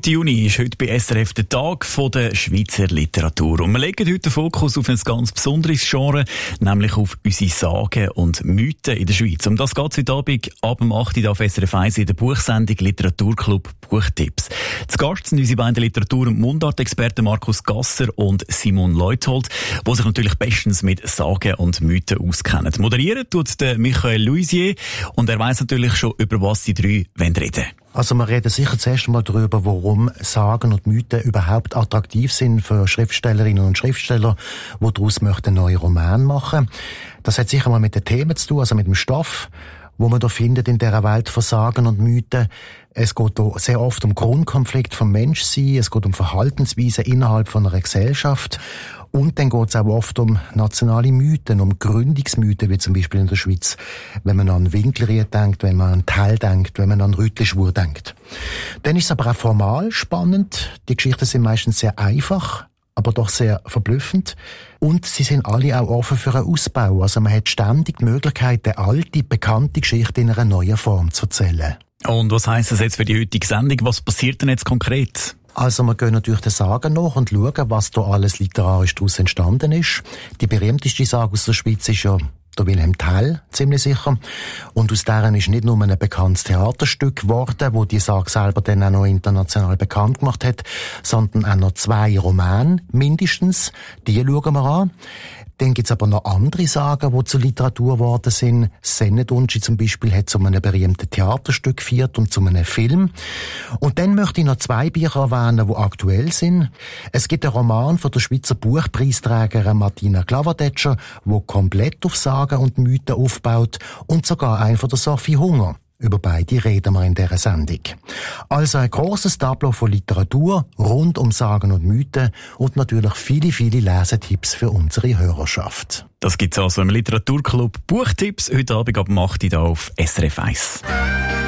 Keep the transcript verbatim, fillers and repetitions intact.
siebten Juni ist heute bei S R F der Tag der Schweizer Literatur. Und wir legen heute den Fokus auf ein ganz besonderes Genre, nämlich auf unsere Sagen und Mythen in der Schweiz. Um das geht es heute Abend ab dem acht Uhr auf S R F eins in der Buchsendung Literaturclub Buchtipps. Zu Gast sind unsere beiden Literatur- und Mundartexperten Markus Gasser und Simon Leuthold, die sich natürlich bestens mit Sagen und Mythen auskennen. Moderieren tut der Michael Luisier und er weiss natürlich schon, über was die drei reden wollen. Also wir reden sicher zuerst einmal darüber, warum Sagen und Mythen überhaupt attraktiv sind für Schriftstellerinnen und Schriftsteller, die daraus möchten neue Romane machen. Das hat sicher mal mit den Themen zu tun, also mit dem Stoff, wo man da findet in dieser Welt von Sagen und Mythen. Es geht da sehr oft um Grundkonflikt vom Menschsein, es geht um Verhaltensweisen innerhalb von einer Gesellschaft. Und dann geht es auch oft um nationale Mythen, um Gründungsmythen, wie zum Beispiel in der Schweiz, wenn man an Winkelried denkt, wenn man an Tell denkt, wenn man an Rütlischwur denkt. Dann ist es aber auch formal spannend. Die Geschichten sind meistens sehr einfach, aber doch sehr verblüffend. Und sie sind alle auch offen für einen Ausbau. Also man hat ständig die Möglichkeit, eine alte, bekannte Geschichte in einer neuen Form zu erzählen. Und was heisst das jetzt für die heutige Sendung? Was passiert denn jetzt konkret? Also wir gehen natürlich den Sagen nach und schauen, was da alles literarisch daraus entstanden ist. Die berühmteste Sage aus der Schweiz ist ja der Wilhelm Tell, ziemlich sicher. Und aus deren ist nicht nur ein bekanntes Theaterstück geworden, wo die Sage selber dann auch noch international bekannt gemacht hat, sondern auch noch zwei Romane, mindestens. Die schauen wir an. Dann gibt's aber noch andere Sagen, die zur Literatur geworden sind. Sennedunschi zum Beispiel hat zu einem berühmten Theaterstück geführt und zu einem Film. Und dann möchte ich noch zwei Bücher erwähnen, die aktuell sind. Es gibt einen Roman von der Schweizer Buchpreisträgerin Martina Klawadetscher, der komplett auf Sagen und Mythen aufbaut, und sogar einen von der Sophie Hunger. Über beide reden wir in dieser Sendung. Also ein grosses Tableau von Literatur rund um Sagen und Mythen und natürlich viele, viele Lesetipps für unsere Hörerschaft. Das gibt's also im Literaturclub Buchtipps heute Abend ab acht Uhr auf S R F eins.